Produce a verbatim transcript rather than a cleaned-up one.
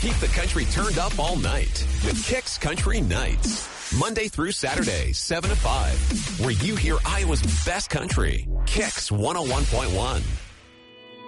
Keep the country turned up all night with Kix Country Nights. Monday through Saturday, seven to five, where you hear Iowa's best country. Kix one oh one point one.